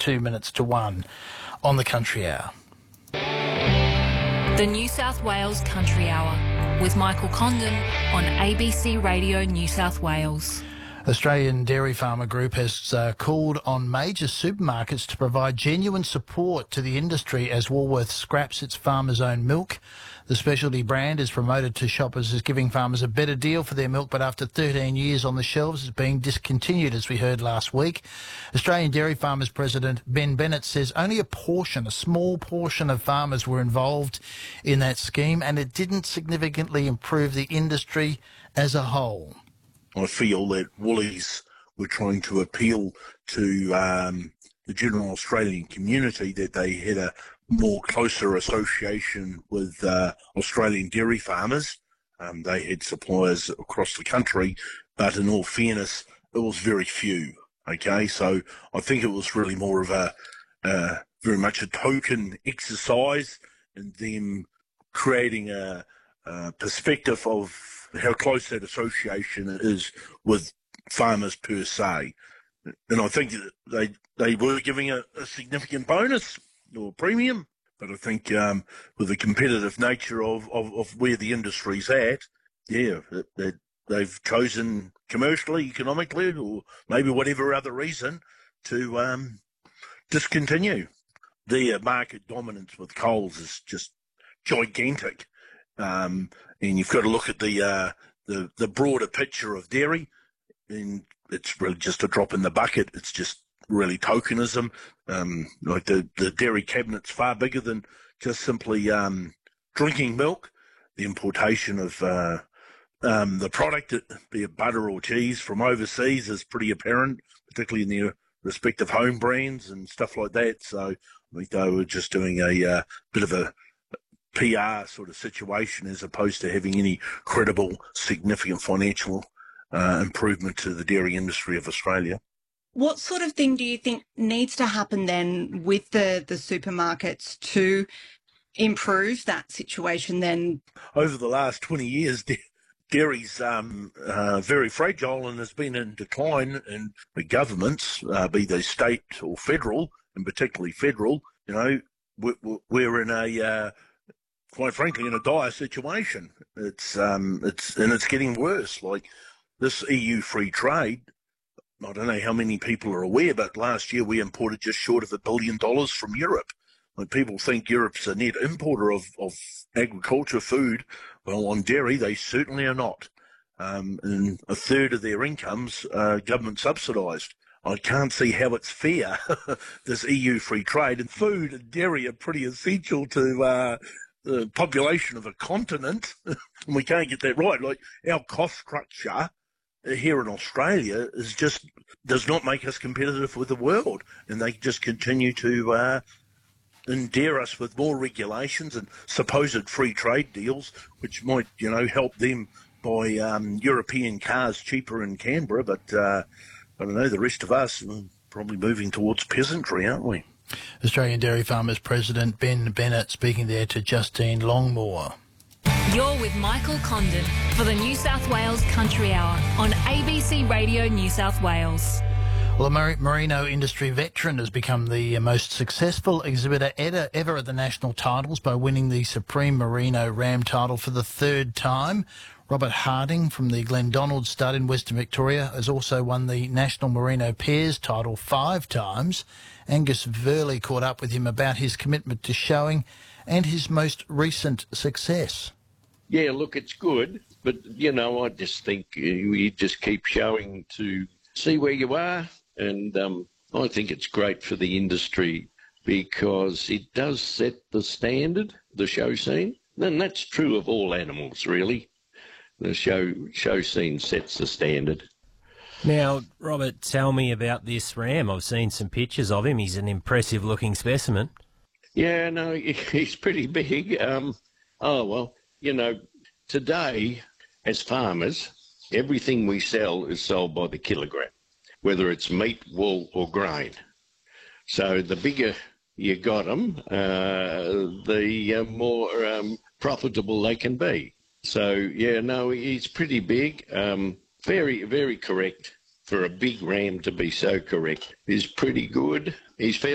2 minutes to 1 on the Country Hour. The New South Wales Country Hour with Michael Condon on ABC Radio New South Wales. Australian Dairy Farmer Group has called on major supermarkets to provide genuine support to the industry as Woolworths scraps its farmers' own milk. The specialty brand is promoted to shoppers as giving farmers a better deal for their milk, but after 13 years on the shelves, it's being discontinued, as we heard last week. Australian Dairy Farmers President Ben Bennett says only a small portion of farmers were involved in that scheme, and it didn't significantly improve the industry as a whole. I feel that Woolies were trying to appeal to the general Australian community that they had a more closer association with Australian dairy farmers. They had suppliers across the country, but in all fairness, it was very few. Okay, so I think it was really more of a very much a token exercise in them creating a perspective of how close that association is with farmers per se. And I think they were giving a significant bonus or premium, but I think with the competitive nature of where the industry's at, they've chosen commercially, economically, or maybe whatever other reason to discontinue. Their market dominance with Coles is just gigantic. And you've got to look at the broader picture of dairy, and it's really just a drop in the bucket. It's just really tokenism. Like the dairy cabinet's far bigger than just simply drinking milk. The importation of the product, be it butter or cheese from overseas, is pretty apparent, particularly in their respective home brands and stuff like that. So I think they were just doing a bit of a PR sort of situation as opposed to having any credible, significant financial improvement to the dairy industry of Australia. What sort of thing do you think needs to happen then with the supermarkets to improve that situation then? Over the last 20 years, dairy's very fragile and has been in decline, and the governments, be they state or federal, and particularly federal, we're in a quite frankly, in a dire situation. It's getting worse. Like this EU free trade, I don't know how many people are aware, but last year we imported just short of $1 billion from Europe. When people think Europe's a net importer of agriculture food, well, on dairy, they certainly are not. And a third of their incomes are government subsidised. I can't see how it's fair, this EU free trade. And food and dairy are pretty essential to the population of a continent, and we can't get that right. Like our cost structure here in Australia does not make us competitive with the world, and they just continue to endear us with more regulations and supposed free trade deals, which might help them buy European cars cheaper in Canberra. But I don't know, the rest of us are probably moving towards peasantry, aren't we? Australian Dairy Farmers President Ben Bennett speaking there to Justine Longmore. You're with Michael Condon for the New South Wales Country Hour on ABC Radio New South Wales. Well, a merino industry veteran has become the most successful exhibitor ever at the national titles by winning the Supreme Merino Ram title for the third time. Robert Harding from the Glendonald Stud in Western Victoria has also won the National Merino Pairs title 5 times. Angus Verley caught up with him about his commitment to showing and his most recent success. Yeah, look, it's good, but, I just think you just keep showing to see where you are, and I think it's great for the industry because it does set the standard, the show scene, and that's true of all animals, really. The show scene sets the standard. Now, Robert, tell me about this ram. I've seen some pictures of him. He's an impressive-looking specimen. Yeah, no, he's pretty big. Today, as farmers, everything we sell is sold by the kilogram, whether it's meat, wool or grain. So the bigger you got them, the more profitable they can be. So, yeah, no, he's pretty big. Very, very correct. For a big ram to be so correct is pretty good. He's fairly